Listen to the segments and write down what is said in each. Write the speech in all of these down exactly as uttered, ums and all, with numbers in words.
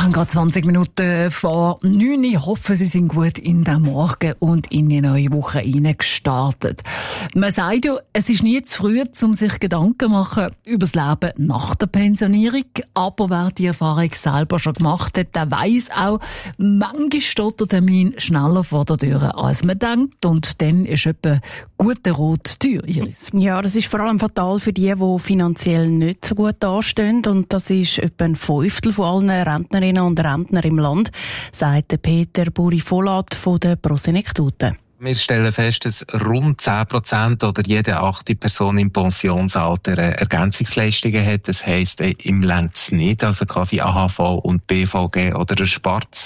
Wir haben gerade zwanzig Minuten vor neun. Ich hoffe, Sie sind gut in den Morgen und in die neue Woche gestartet. Man sagt ja, es ist nie zu früh, um sich Gedanken zu machen über das Leben nach der Pensionierung. Aber wer die Erfahrung selber schon gemacht hat, der weiss auch, manchmal steht der Termin schneller vor der Tür, als man denkt. Und dann ist etwa gute Rot teuer, Iris. Ja, das ist vor allem fatal für die, die finanziell nicht so gut dastehen. Und das ist etwa ein Fünftel von allen Rentnerinnen und Rentner im Land, sagt Peter Buri-Volat von der Prosenektute. Wir stellen fest, dass rund zehn Prozent oder jede achte Person im Pensionsalter Ergänzungsleistungen hat. Das heisst, im längst's nicht, also quasi A H V und B V G oder ein Sparz.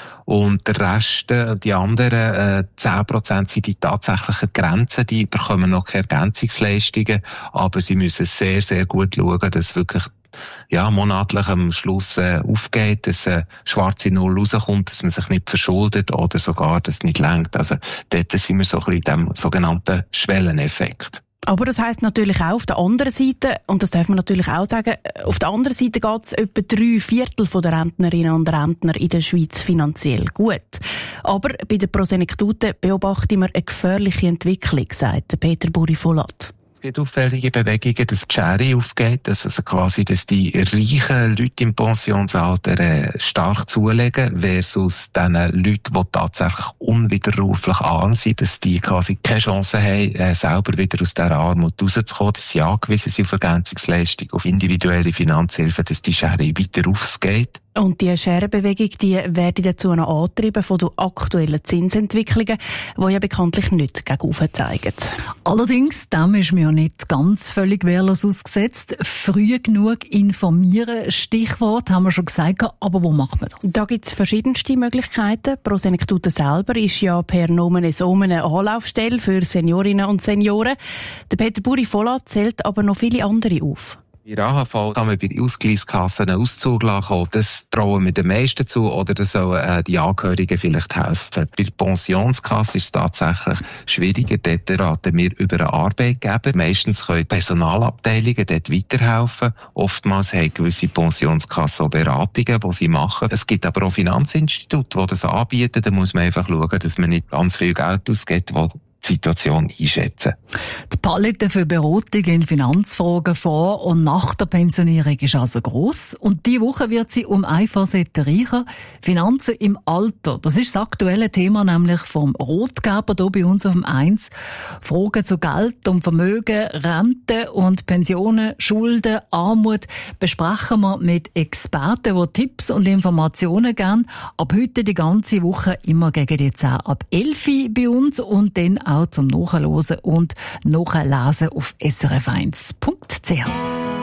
Und der Rest, die anderen äh, zehn Prozent sind die tatsächlichen Grenzen, die bekommen noch keine Ergänzungsleistungen, aber sie müssen sehr, sehr gut schauen, dass wirklich ja, monatlich am Schluss äh, aufgeht, dass eine schwarze Null rauskommt, dass man sich nicht verschuldet oder sogar, dass es nicht reicht. Also dort sind wir so ein bisschen in dem sogenannten Schwelleneffekt. Aber das heisst natürlich auch auf der anderen Seite, und das darf man natürlich auch sagen, auf der anderen Seite geht es etwa drei Viertel der Rentnerinnen und Rentner in der Schweiz finanziell gut. Aber bei der Prosenektute beobachten wir eine gefährliche Entwicklung, sagt Peter Buri-Volat. Es gibt auffällige Bewegungen, dass die Schere aufgeht, dass also quasi, dass die reichen Leute im Pensionsalter äh, stark zulegen, versus den Leuten, die tatsächlich unwiderruflich arm sind, dass die quasi keine Chance haben, äh, selber wieder aus dieser Armut rauszukommen, dass sie angewiesen sind auf Ergänzungsleistung, auf individuelle Finanzhilfe, dass die Schere weiter aufgeht. Und diese Scherenbewegung, die werden dazu noch angetrieben von den aktuellen Zinsentwicklungen, die ja bekanntlich nicht gegen zeigen. Allerdings, dem ist mir ja nicht ganz völlig wehrlos ausgesetzt. Früh genug informieren, Stichwort, haben wir schon gesagt, aber wo macht man das? Da gibt es verschiedenste Möglichkeiten. Prosenektute selber ist ja per Nomen Omen eine Anlaufstelle für Seniorinnen und Senioren. Der Peter Buri-Volat zählt aber noch viele andere auf. Bei der A H V kann man bei den Ausgleichskassen einen Auszug lassen. Das trauen wir den meisten zu, oder das sollen äh, die Angehörigen vielleicht helfen. Bei der Pensionskasse ist es tatsächlich schwieriger. Dort raten wir über einen Arbeitgeber. Meistens können Personalabteilungen dort weiterhelfen. Oftmals haben gewisse Pensionskassen auch Beratungen, die sie machen. Es gibt aber auch Finanzinstitute, die das anbieten. Da muss man einfach schauen, dass man nicht ganz viel Geld ausgibt, die Situation einschätzen. Die Palette für Beratung in Finanzfragen vor und nach der Pensionierung ist also gross. Und diese Woche wird sie um eine Facette reicher. Finanzen im Alter. Das ist das aktuelle Thema nämlich vom Rotgeber hier bei uns auf dem eins. Fragen zu Geld und Vermögen, Rente und Pensionen, Schulden, Armut besprechen wir mit Experten, die Tipps und Informationen geben. Ab heute die ganze Woche immer gegen die zehn ab elf bei uns und dann auch zum Nachhören und Nachlesen auf s r f eins punkt c h.